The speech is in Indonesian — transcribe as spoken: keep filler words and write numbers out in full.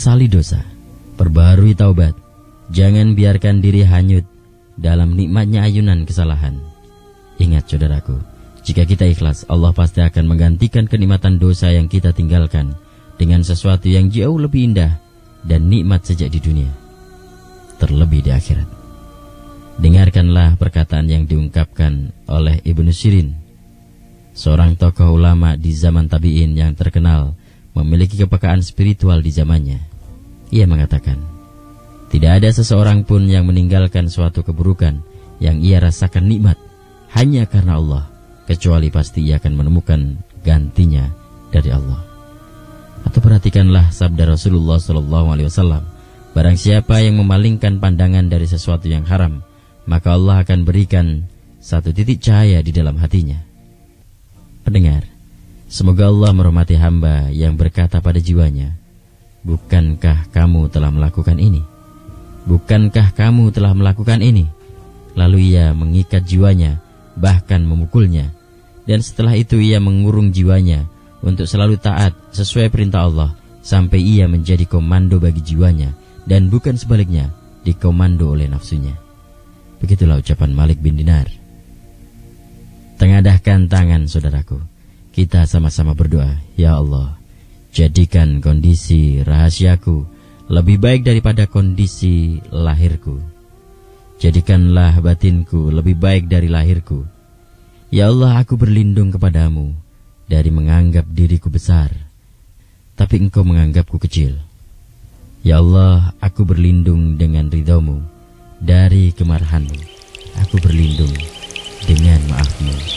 Sesali dosa, perbaharui taubat. Jangan biarkan diri hanyut dalam nikmatnya ayunan kesalahan. Ingat saudaraku, jika kita ikhlas, Allah pasti akan menggantikan kenikmatan dosa yang kita tinggalkan dengan sesuatu yang jauh lebih indah dan nikmat sejak di dunia, terlebih di akhirat. Dengarkanlah perkataan yang diungkapkan oleh Ibnu Sirin, seorang tokoh ulama di zaman tabi'in yang terkenal memiliki kepekaan spiritual di zamannya. Ia mengatakan, tidak ada seseorang pun yang meninggalkan suatu keburukan yang ia rasakan nikmat hanya karena Allah, kecuali pasti ia akan menemukan gantinya dari Allah. Atau perhatikanlah sabda Rasulullah shallallahu alaihi wasallam, barang siapa yang memalingkan pandangan dari sesuatu yang haram, maka Allah akan berikan satu titik cahaya di dalam hatinya. Pendengar, semoga Allah merahmati hamba yang berkata pada jiwanya, bukankah kamu telah melakukan ini? Bukankah kamu telah melakukan ini? Lalu ia mengikat jiwanya, bahkan memukulnya. Dan setelah itu ia mengurung jiwanya untuk selalu taat sesuai perintah Allah, sampai ia menjadi komando bagi jiwanya, dan bukan sebaliknya, dikomando oleh nafsunya. Begitulah ucapan Malik bin Dinar. Tengadahkan tangan saudaraku, kita sama-sama berdoa, ya Allah, jadikan kondisi rahasiaku lebih baik daripada kondisi lahirku. Jadikanlah batinku lebih baik dari lahirku. Ya Allah, aku berlindung kepadamu dari menganggap diriku besar, tapi engkau menganggapku kecil. Ya Allah, aku berlindung dengan ridhamu dari kemarahanmu. Aku berlindung dengan maafmu.